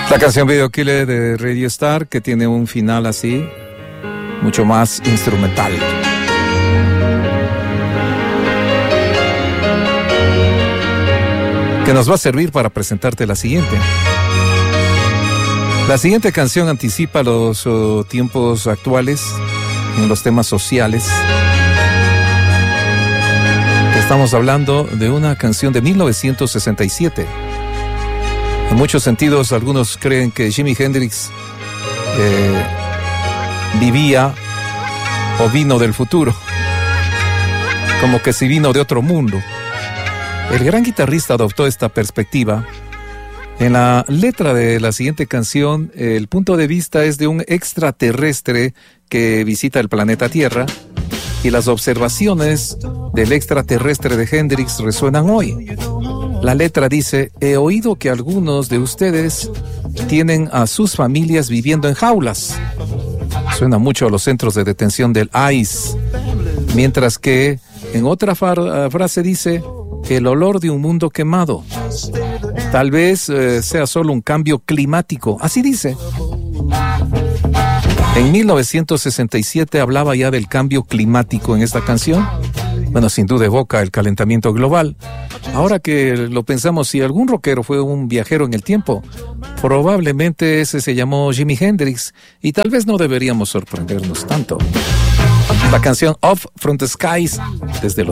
La canción Video Killer de Radio Star, que tiene un final así, mucho más instrumental. Que nos va a servir para presentarte la siguiente. La siguiente canción anticipa los tiempos actuales en los temas sociales. Estamos hablando de una canción de 1967. En muchos sentidos, algunos creen que Jimi Hendrix vivía o vino del futuro, como que si vino de otro mundo. El gran guitarrista adoptó esta perspectiva. En la letra de la siguiente canción, el punto de vista es de un extraterrestre que visita el planeta Tierra, y las observaciones del extraterrestre de Hendrix resuenan hoy. La letra dice: he oído que algunos de ustedes tienen a sus familias viviendo en jaulas. Suena mucho a los centros de detención del ICE. Mientras que en otra frase dice: el olor de un mundo quemado. Tal vez sea solo un cambio climático. Así dice. En 1967 hablaba ya del cambio climático en esta canción. Bueno, sin duda evoca el calentamiento global. Ahora que lo pensamos, si algún rockero fue un viajero en el tiempo, probablemente ese se llamó Jimi Hendrix, y tal vez no deberíamos sorprendernos tanto. La canción Off from the Skies, desde los